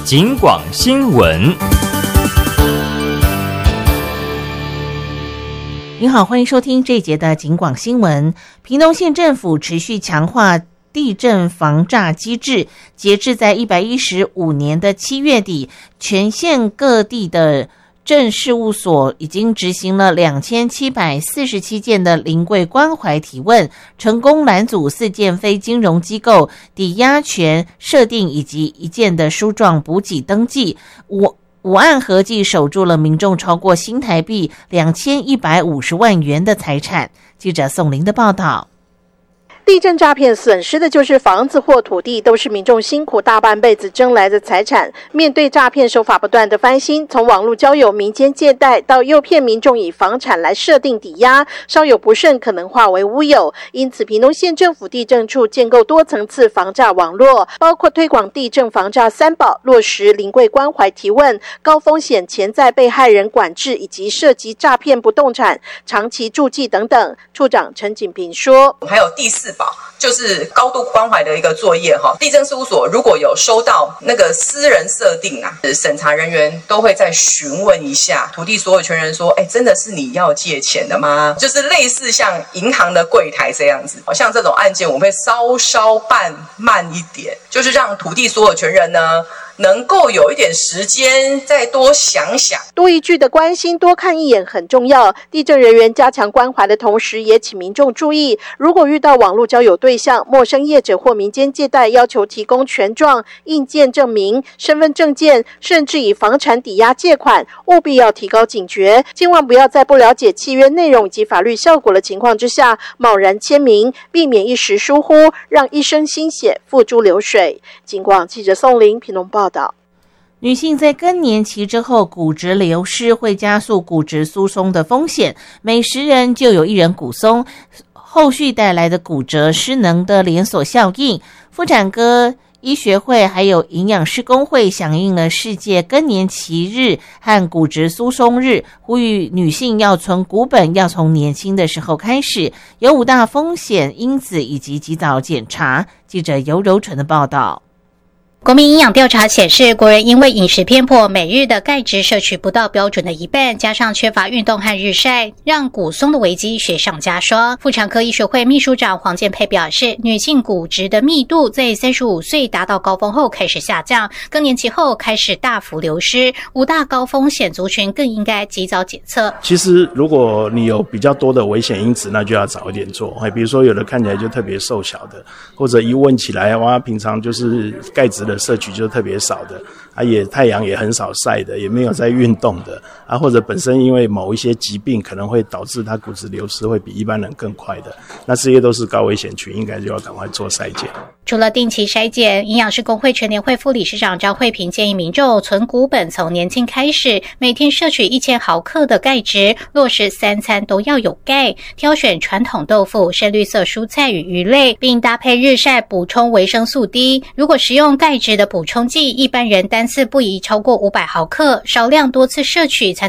警广新闻。 您好，欢迎收听这一节的警广新闻。屏东县政府持续强化地震防诈机制，截至在115年的7月底，全县各地的镇事务所已经执行了2747件的临柜关怀提问，成功拦阻4件非金融机构抵押权设定以及1件的书状补给登记。五案合计守住了民众超过新台币2150万元的财产。记者宋玲的报道。 地震诈骗损失的就是房子或土地，都是民众辛苦大半辈子争来的财产。面对诈骗手法不断的翻新，从网络交友、民间借贷到诱骗民众以房产来设定抵押，稍有不慎可能化为乌有。因此屏东县政府地政处建构多层次防诈网络，包括推广地震防诈3宝，落实临柜关怀提问、高风险潜在被害人管制以及涉及诈骗不动产长期住记等等。处长陈锦平说， 还有第4宝就是高度关怀的一个作业哈。地政事务所如果有收到那个私人设定审查人员都会再询问一下土地所有权人说，真的是你要借钱的吗？就是类似像银行的柜台这样子，像这种案件我们会稍办慢一点，就是让土地所有权人呢能够有一点时间再多想想， 多一句的关心，多看一眼很重要。地政人员加强关怀的同时，也请民众注意，如果遇到网络交友对象、陌生业者或民间借贷，要求提供权状、印鉴证明、身份证件，甚至以房产抵押借款，务必要提高警觉，千万不要在不了解契约内容以及法律效果的情况之下贸然签名，避免一时疏忽，让一生心血付诸流水。警广记者宋玲屏东报道。 女性在更年期之后骨质流失会加速骨质疏松的风险，每10人就有1人骨松，后续带来的骨折失能的连锁效应。妇产科医学会还有营养师工会响应了世界更年期日和骨质疏松日，呼吁女性要存骨本要从年轻的时候开始，有5大风险因子以及及早检查。记者尤柔纯的报道。 国民营养调查显示，国人因为饮食偏颇，每日的钙质摄取不到标准的1半，加上缺乏运动和日晒，让骨松的危机雪上加霜。妇产科医学会秘书长黄建佩表示，女性骨质的密度在35岁达到高峰后开始下降，更年期后开始大幅流失，5大高风险族群更应该及早检测。 其实如果你有比较多的危险因子，那就要早一点做，比如说有的看起来就特别瘦小的，或者一问起来平常就是钙质的摄取就特别少的太阳也很少晒的，也没有在运动的或者本身因为某一些疾病可能会导致他骨质流失会比一般人更快的，那这些都是高危险群，应该就要赶快做筛检。 除了定期筛检，营养师工会全联会副理事长张慧萍建议民众存骨本从年轻开始，每天摄取1000毫克的钙质，落实3餐都要有钙，挑选传统豆腐、深绿色蔬菜与鱼类，并搭配日晒补充维生素 D。如果食用钙质的补充剂，一般人单次不宜超过500毫克，少量多次摄取才